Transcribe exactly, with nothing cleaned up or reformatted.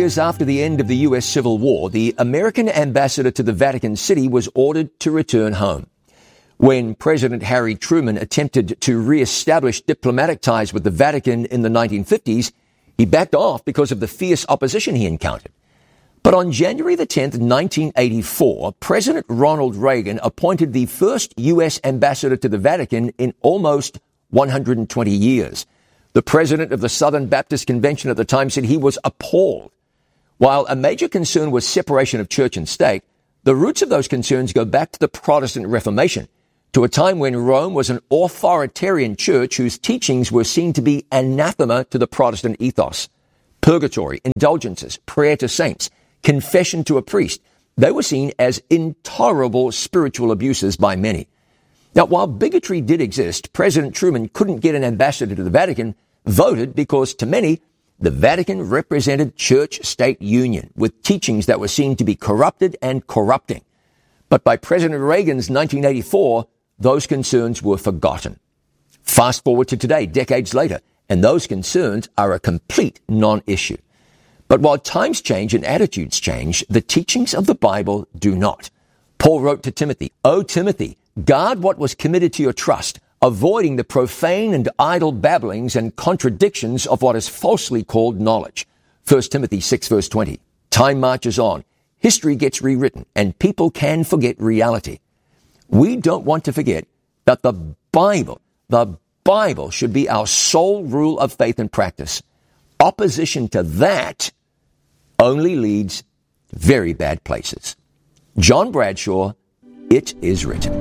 years after the end of the U S Civil War, the American ambassador to the Vatican City was ordered to return home. When President Harry Truman attempted to re-establish diplomatic ties with the Vatican in the nineteen fifties, he backed off because of the fierce opposition he encountered. But on January the tenth, nineteen eighty-four, President Ronald Reagan appointed the first U S ambassador to the Vatican in almost one hundred twenty years. The president of the Southern Baptist Convention at the time said he was appalled. While a major concern was separation of church and state, the roots of those concerns go back to the Protestant Reformation, to a time when Rome was an authoritarian church whose teachings were seen to be anathema to the Protestant ethos. Purgatory, indulgences, prayer to saints, confession to a priest, they were seen as intolerable spiritual abuses by many. Now, while bigotry did exist, President Truman couldn't get an ambassador to the Vatican voted because, to many, the Vatican represented church-state union with teachings that were seen to be corrupted and corrupting. But by President Reagan's nineteen eighty-four, those concerns were forgotten. Fast forward to today, decades later, and those concerns are a complete non-issue. But while times change and attitudes change, the teachings of the Bible do not. Paul wrote to Timothy, "O Timothy, guard what was committed to your trust, avoiding the profane and idle babblings and contradictions of what is falsely called knowledge." First Timothy six, verse twenty. Time marches on. History gets rewritten, and people can forget reality. We don't want to forget that the Bible, the Bible should be our sole rule of faith and practice. Opposition to that only leads to very bad places. John Bradshaw, It Is Written.